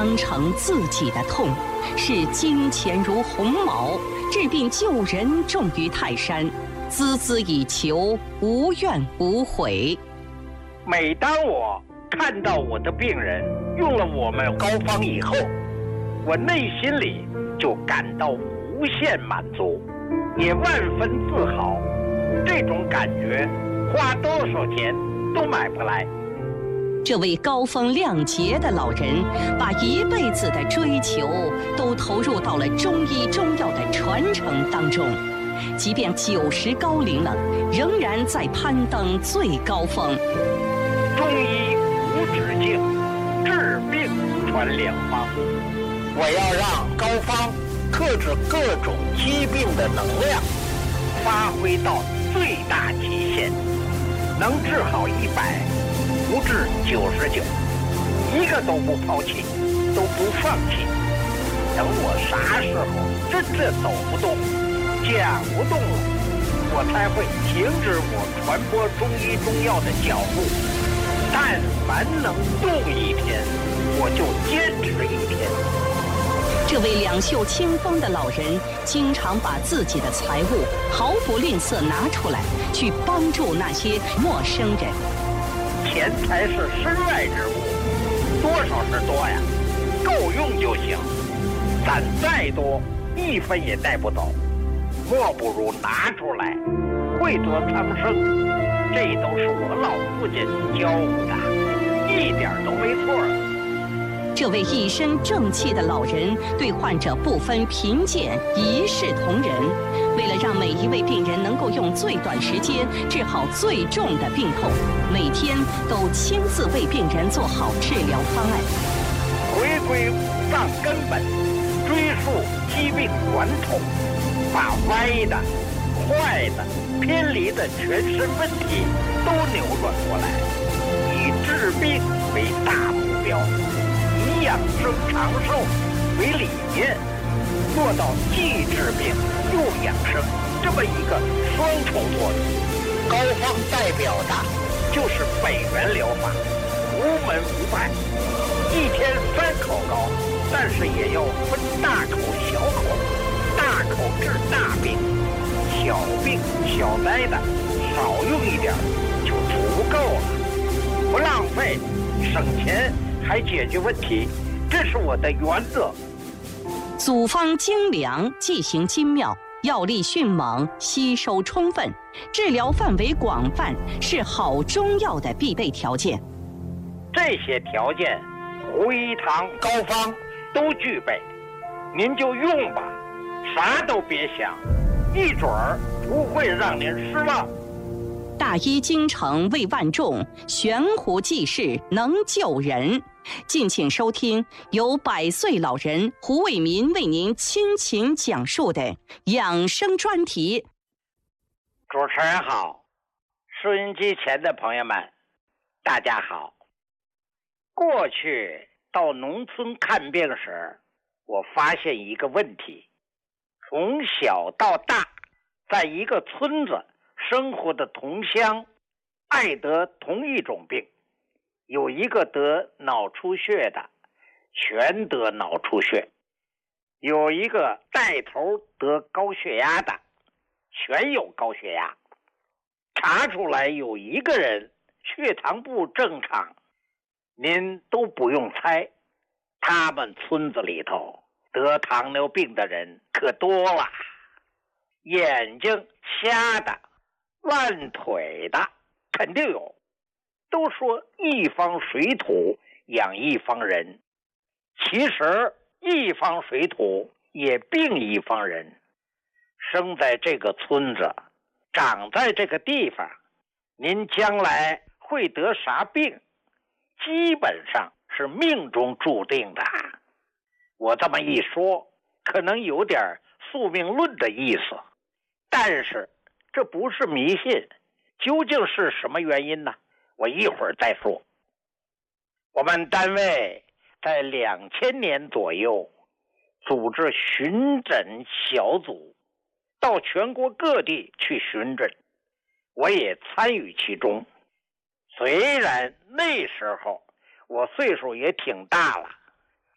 当成自己的痛，视金钱如鸿毛，治病救人重于泰山，孜孜以求，无怨无悔。 每当我看到我的病人用了我们膏方以后，我内心里就感到无限满足，也万分自豪。这种感觉花多少钱都买不来。 这位高风亮节的老人，把一辈子的追求都投入到了中医中药的传承当中，即便90高龄了，仍然在攀登最高峰。 中医无止境，治病传良方。我要让膏方克制各种疾病的能量发挥到最大极限，能治好100。不治99，一个都不抛弃，都不放弃。等我啥时候真正走不动、讲不动了，我才会停止我传播中医中药的脚步。但凡能动一天，我就坚持一天。 这位两袖清风的老人，经常把自己的财物毫不吝啬拿出来，去帮助那些陌生人。 钱财是身外之物，多少是多呀，够用就行。攒再多，1分也带不走，莫不如拿出来，惠泽苍生。这都是我老父亲教我的，一点都没错。 这位一身正气的老人，对患者不分贫贱，一视同仁。为了让每一位病人能够用最短时间治好最重的病痛，每天都亲自为病人做好治疗方案。 回归五脏根本，追溯疾病源头，把歪的、坏的、偏离的全身问题都扭转过来，以治病为大目标，以养生长寿为理念，做到既治病又养生这么一个双重作用。膏方代表的就是北元疗法，无门无派，一天3口膏，但是也要分大口小口，大口治大病，小病小灾的少用一点就足够了，不浪费，省钱还解决问题，这是我的原则。 组方精良，剂型精妙，药力迅猛，吸收充分，治疗范围广泛，是好中药的必备条件。 这些条件，胡一堂膏方都具备，您就用吧，啥都别想，一准儿不会让您失望。 大医精诚为万众，悬壶济世能救人。敬请收听由100岁老人胡伟民为您倾情讲述的养生专题。 主持人好，收音机前的朋友们，大家好。过去到农村看病时，我发现一个问题，从小到大，在一个村子生活的同乡爱得同一种病，有一个得脑出血的，全得脑出血；有一个带头得高血压的，全有高血压。查出来有一个人血糖不正常，您都不用猜，他们村子里头得糖尿病的人可多了，眼睛瞎的、烂腿的肯定有。都说一方水土养一方人，其实一方水土也病一方人。生在这个村子，长在这个地方，您将来会得啥病，基本上是命中注定的。我这么一说，可能有点宿命论的意思，但是这不是迷信，究竟是什么原因呢？我一会儿再说。我们单位在2000年左右组织巡诊小组，到全国各地去巡诊，我也参与其中。虽然那时候我岁数也挺大了，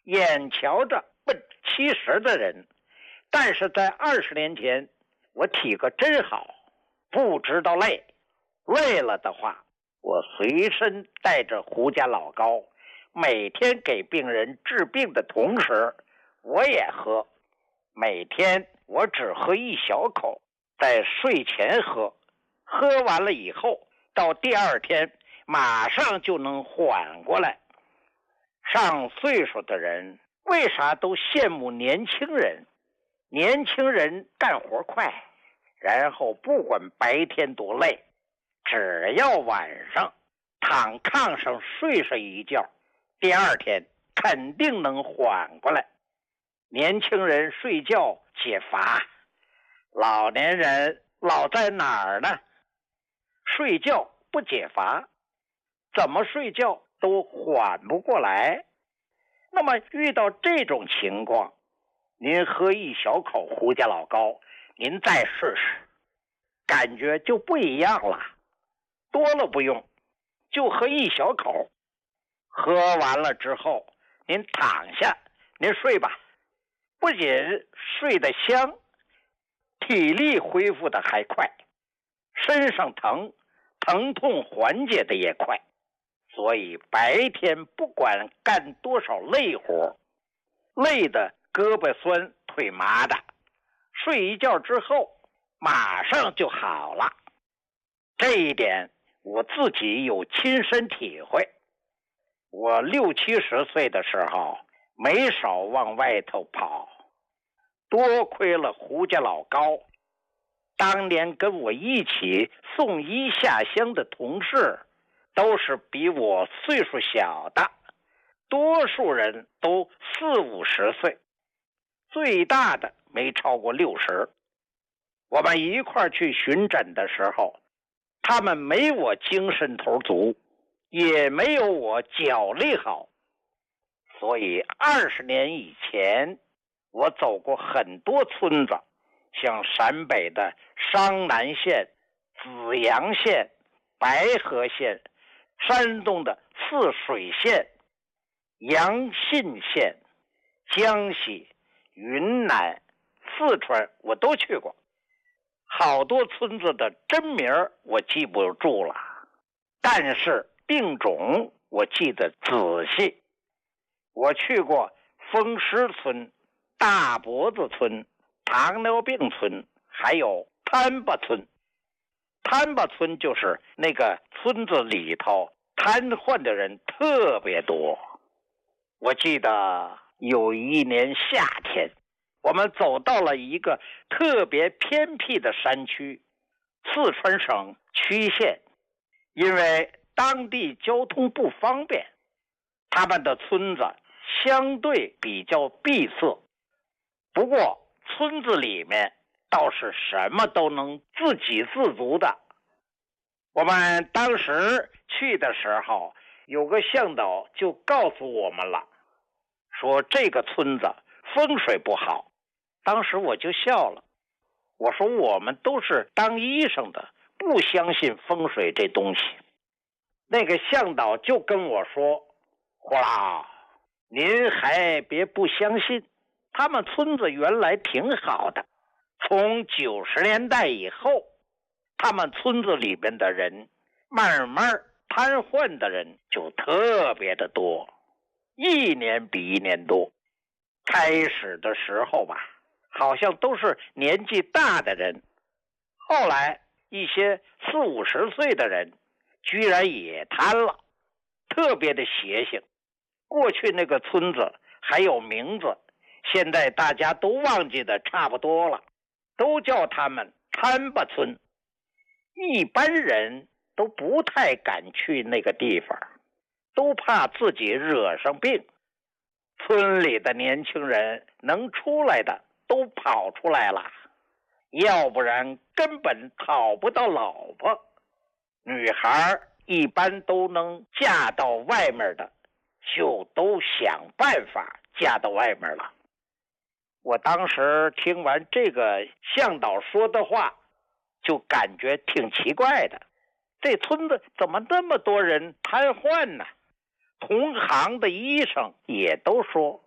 眼瞧着奔70的人，但是在20年前，我体格真好，不知道累。累了的话，我随身带着胡家老膏，每天给病人治病的同时，我也喝。每天我只喝一小口，在睡前喝，喝完了以后，到第2天马上就能缓过来。上岁数的人为啥都羡慕年轻人？年轻人干活快，然后不管白天多累，只要晚上躺炕上睡上一觉，第2天肯定能缓过来。年轻人睡觉解乏，老年人老在哪儿呢？睡觉不解乏，怎么睡觉都缓不过来。那么遇到这种情况，您喝一小口胡家老膏，您再试试，感觉就不一样了。多了不用，就喝一小口，喝完了之后您躺下，您睡吧，不仅睡得香，体力恢复的还快，身上疼痛缓解的也快。所以白天不管干多少累活，累的胳膊酸腿麻的，睡一觉之后马上就好了。这一点我自己有亲身体会。我60、70岁的时候没少往外头跑，多亏了胡家老膏。当年跟我一起送医下乡的同事都是比我岁数小的，多数人都40、50岁，最大的没超过60。我们一块去巡诊的时候，他们没我精神头足，也没有我脚力好。所以20年以前，我走过很多村子，像陕北的商南县、紫阳县、白河县，山东的泗水县、阳信县、江西、云南、四川，我都去过。好多村子的真名我记不住了，但是病种我记得仔细。我去过风湿村、大脖子村、糖尿病村，还有摊巴村。摊巴村就是那个村子里头瘫痪的人特别多。我记得有一年夏天，我们走到了一个特别偏僻的山区，四川省曲县。因为当地交通不方便，他们的村子相对比较闭塞，不过村子里面倒是什么都能自给自足的。我们当时去的时候，有个向导就告诉我们了，说这个村子风水不好。当时我就笑了，我说我们都是当医生的，不相信风水这东西。那个向导就跟我说，胡老，您还别不相信，他们村子原来挺好的，从90年代以后，他们村子里边的人慢慢瘫痪的人就特别的多，一年比一年多。开始的时候吧，好像都是年纪大的人，后来一些40、50岁的人居然也瘫了，特别的邪性。过去那个村子还有名字，现在大家都忘记的差不多了，都叫他们摊巴村。一般人都不太敢去那个地方，都怕自己惹上病。村里的年轻人能出来的都跑出来了，要不然根本讨不到老婆。女孩一般都能嫁到外面的，就都想办法嫁到外面了。我当时听完这个向导说的话，就感觉挺奇怪的，这村子怎么那么多人瘫痪呢？同行的医生也都说，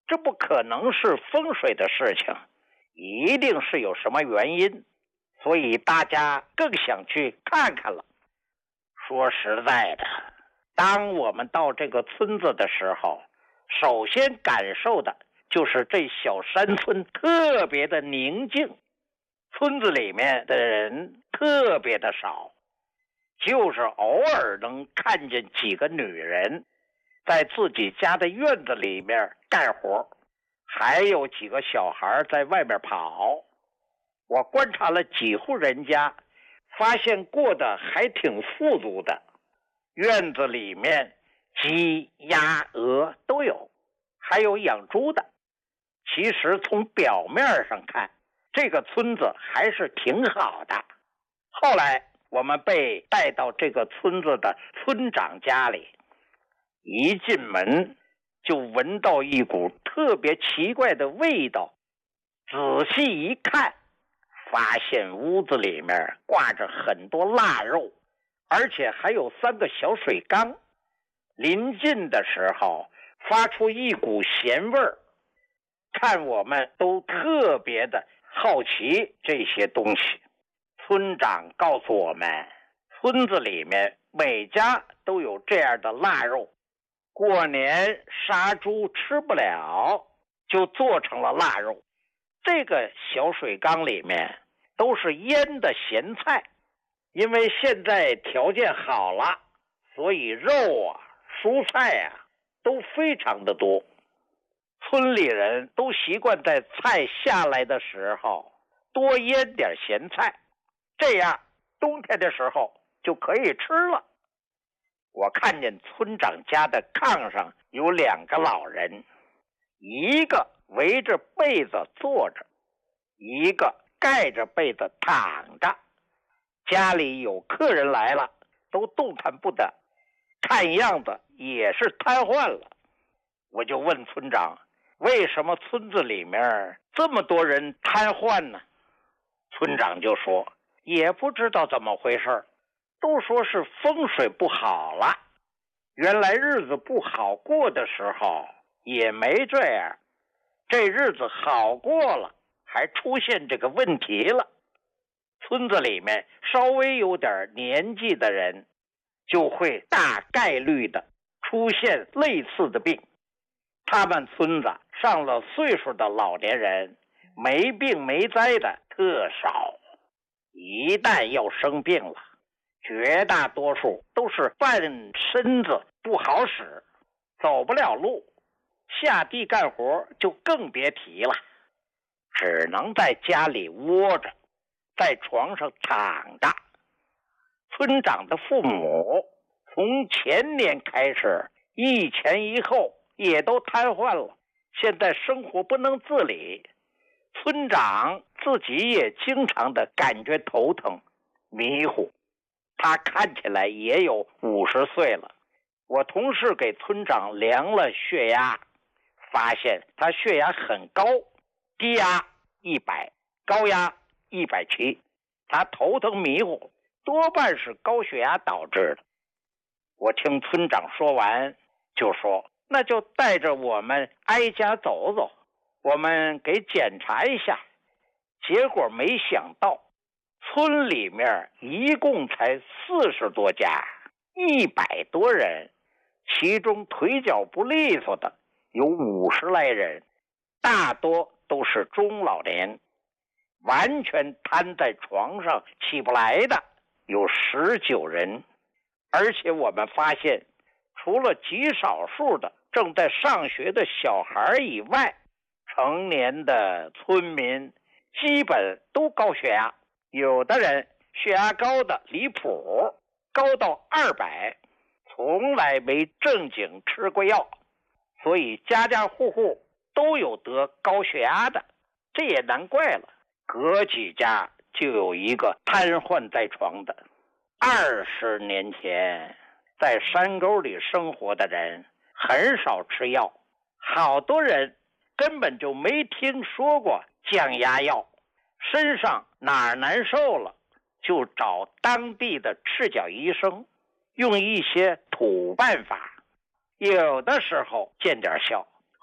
这不可能是风水的事情，一定是有什么原因，所以大家更想去看看了。说实在的，当我们到这个村子的时候，首先感受的就是这小山村特别的宁静，村子里面的人特别的少，就是偶尔能看见几个女人在自己家的院子里面干活，还有几个小孩在外面跑。我观察了几户人家，发现过得还挺富足的，院子里面鸡、鸭、鹅都有，还有养猪的。其实从表面上看，这个村子还是挺好的。后来我们被带到这个村子的村长家里，一进门就闻到一股特别奇怪的味道，仔细一看，发现屋子里面挂着很多腊肉，而且还有3个小水缸。临近的时候发出一股咸味儿，看我们都特别的好奇这些东西。村长告诉我们，村子里面每家都有这样的腊肉，过年杀猪吃不了，就做成了腊肉。这个小水缸里面都是腌的咸菜，因为现在条件好了，所以肉啊、蔬菜啊都非常的多。村里人都习惯在菜下来的时候多腌点咸菜，这样冬天的时候就可以吃了。我看见村长家的炕上有2个老人，一个围着被子坐着，一个盖着被子躺着。家里有客人来了，都动弹不得，看样子也是瘫痪了。我就问村长，为什么村子里面这么多人瘫痪呢？村长就说，也不知道怎么回事，都说是风水不好了。原来日子不好过的时候也没这样，这日子好过了，还出现这个问题了。村子里面稍微有点年纪的人，就会大概率的出现类似的病。他们村子上了岁数的老年人，没病没灾的特少，一旦要生病了，绝大多数都是半身子不好使，走不了路，下地干活就更别提了，只能在家里窝着，在床上躺着。村长的父母从前年开始一前一后也都瘫痪了，现在生活不能自理。村长自己也经常的感觉头疼迷糊，他看起来也有50岁了。我同事给村长量了血压，发现他血压很高，低压100，高压170，他头疼迷糊，多半是高血压导致的。我听村长说完就说，那就带着我们挨家走走，我们给检查一下。结果没想到村里面一共才40多家，100多人，其中腿脚不利索的有50来人，大多都是中老年，完全瘫在床上起不来的有19人。而且我们发现，除了极少数的正在上学的小孩以外，成年的村民基本都高血压，有的人血压高的离谱，高到200，从来没正经吃过药，所以家家户户都有得高血压的。这也难怪了，隔几家就有一个瘫痪在床的。20年前在山沟里生活的人很少吃药，好多人根本就没听说过降压药，身上哪儿难受了就找当地的赤脚医生，用一些土办法，有的时候见点效，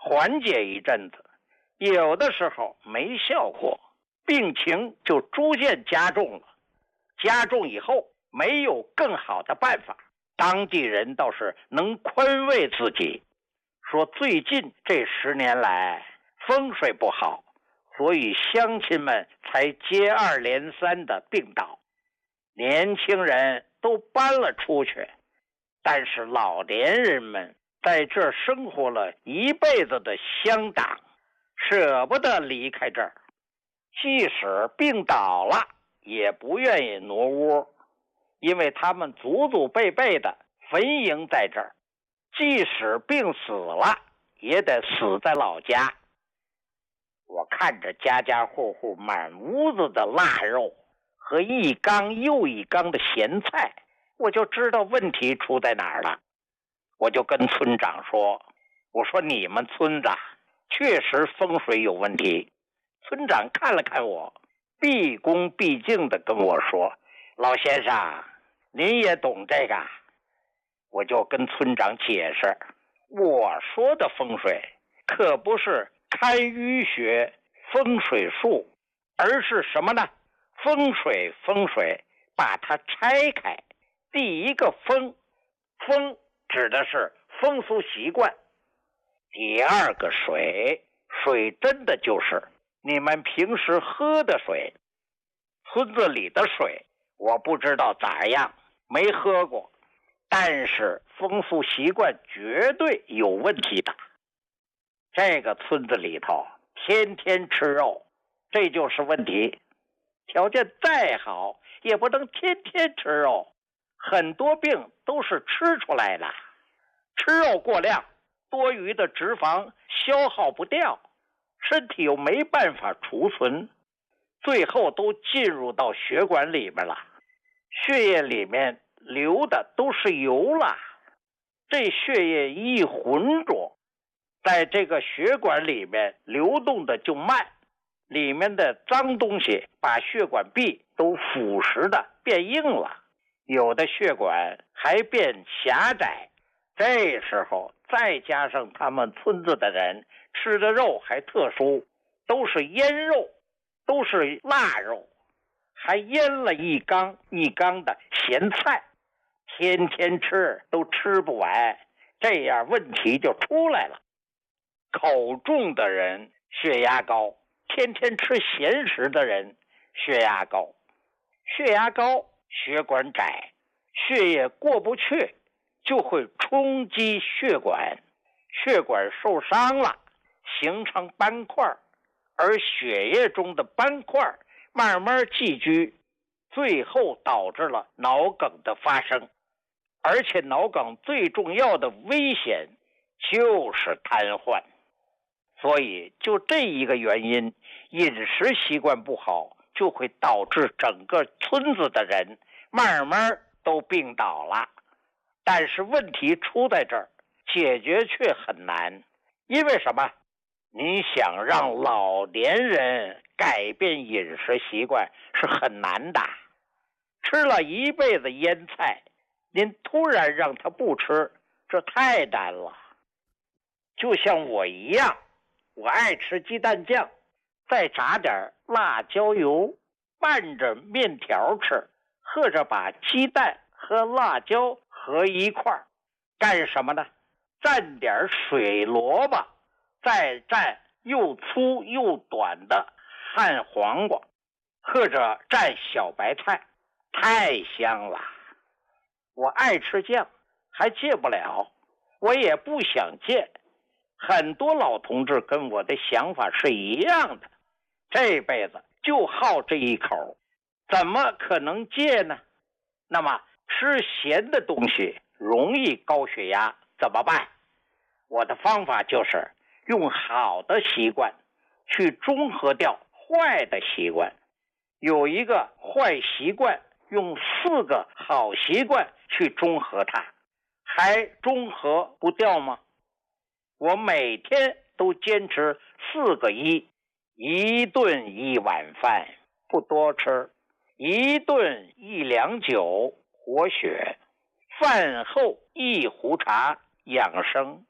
缓解一阵子，有的时候没效果，病情就逐渐加重了。加重以后没有更好的办法，当地人倒是能宽慰自己，说最近这10年来风水不好，所以乡亲们才接二连三的病倒，年轻人都搬了出去，但是老年人们在这生活了一辈子的乡党，舍不得离开这儿，即使病倒了也不愿意挪窝，因为他们祖祖辈辈的坟茔在这儿，即使病死了也得死在老家。我看着家家户户满屋子的腊肉和一缸又一缸的咸菜，我就知道问题出在哪儿了。我就跟村长说，我说你们村子确实风水有问题。村长看了看我，毕恭毕敬地跟我说，老先生您也懂这个。我就跟村长解释，我说的风水可不是堪舆学风水术，而是什么呢？风水把它拆开。第一个风指的是风俗习惯，第二个水真的就是你们平时喝的水。村子里的水我不知道咋样，没喝过，但是风俗习惯绝对有问题的。这个村子里头天天吃肉，这就是问题。条件再好也不能天天吃肉，很多病都是吃出来的。吃肉过量，多余的脂肪消耗不掉，身体又没办法储存，最后都进入到血管里面了，血液里面流的都是油了。这血液一浑浊，在这个血管里面流动的就慢，里面的脏东西把血管壁都腐蚀的变硬了，有的血管还变狭窄。这时候再加上他们村子的人吃的肉还特殊，都是腌肉，都是腊肉，还腌了一缸一缸的咸菜，天天吃都吃不完，这样问题就出来了。口重的人血压高，天天吃咸食的人血压高，血压高血管窄，血液过不去，就会冲击血管，血管受伤了，形成斑块，而血液中的斑块慢慢积聚，最后导致了脑梗的发生。而且脑梗最重要的危险就是瘫痪。所以就这一个原因，饮食习惯不好，就会导致整个村子的人慢慢都病倒了。但是问题出在这儿，解决却很难。因为什么？你想让老年人改变饮食习惯是很难的。吃了一辈子腌菜，您突然让他不吃，这太难了。就像我一样，我爱吃鸡蛋酱，再炸点辣椒油，拌着面条吃，或者把鸡蛋和辣椒合一块儿，干什么呢？蘸点水萝卜，再蘸又粗又短的旱黄瓜，或者蘸小白菜，太香了。我爱吃酱，还戒不了，我也不想戒。很多老同志跟我的想法是一样的，这辈子就好这一口，怎么可能戒呢？那么吃咸的东西容易高血压，怎么办？我的方法就是用好的习惯去中和掉坏的习惯。有一个坏习惯，用4个好习惯去中和它，还中和不掉吗？我每天都坚持4个1：一顿1碗饭不多吃，一顿1两酒活血，饭后1壶茶养生，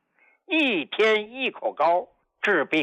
1天1口膏治病。